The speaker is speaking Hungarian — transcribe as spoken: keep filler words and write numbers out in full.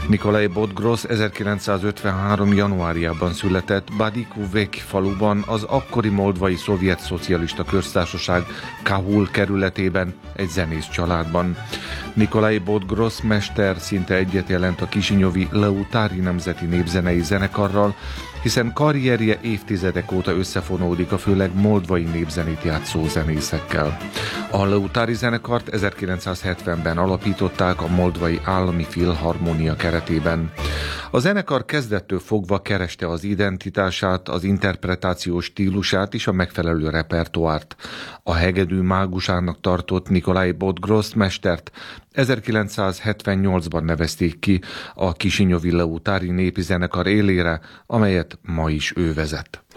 Nikolaj Bodgrosz ezerkilencszázötvenhárom. januárjában született Badikovek faluban, az akkori Moldvai Szovjet Szocialista Köztársaság Kahul kerületében, egy zenész családban. Nikolaj Bodgrosz mester szinte egyet jelent a kisinyovi Leutári Nemzeti Népzenei Zenekarral, hiszen karrierje évtizedek óta összefonódik a főleg moldvai népzenét játszó zenészekkel. A Leutári zenekart ezerkilencszázhetvenben alapították a Moldvai Állami Filharmónia keretében. A zenekar kezdettől fogva kereste az identitását, az interpretációs stílusát és a megfelelő repertoárt. A hegedű mágusának tartott Nikolaj Bodgrosz mestert ezerkilencszázhetvennyolcban nevezték ki a kisinyovi Leutári népi zenekar élére, amelyet ma is ő vezet.